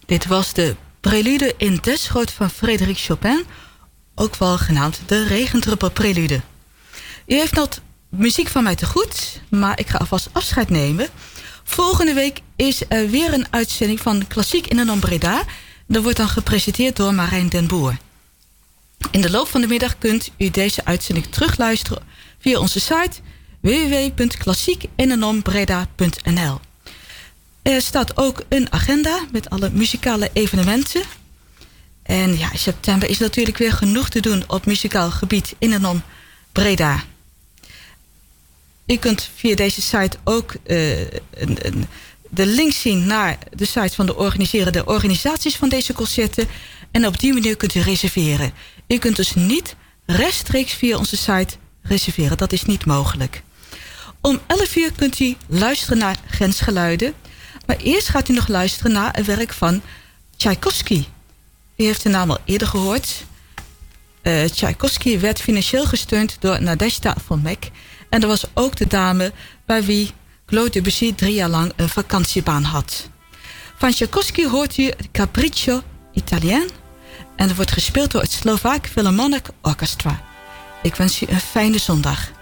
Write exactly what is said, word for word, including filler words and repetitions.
Dit was de prelude in Desgroot van Frédéric Chopin, ook wel genaamd de regendruppelprelude. U heeft nog muziek van mij te goed, maar ik ga alvast afscheid nemen. Volgende week is er weer een uitzending van Klassiek in de Non Breda. Dat wordt dan gepresenteerd door Marijn den Boer. In de loop van de middag kunt u deze uitzending terugluisteren via onze site w w w punt klassiek in de non breda punt n l. Er staat ook een agenda met alle muzikale evenementen. En ja, in september is natuurlijk weer genoeg te doen op muzikaal gebied in de Non Breda. U kunt via deze site ook uh, een, een, de link zien naar de site van de organiserende organisaties van deze concerten. En op die manier kunt u reserveren. U kunt dus niet rechtstreeks via onze site reserveren. Dat is niet mogelijk. Om elf uur kunt u luisteren naar Grensgeluiden. Maar eerst gaat u nog luisteren naar een werk van Tchaikovsky. U heeft de naam al eerder gehoord. Uh, Tchaikovsky werd financieel gesteund door Nadezhda von Meck. En dat was ook de dame bij wie Claude Debussy drie jaar lang een vakantiebaan had. Van Tchaikovsky hoort u Capriccio Italien. En dat wordt gespeeld door het Slovak Philharmonic Orchestra. Ik wens u een fijne zondag.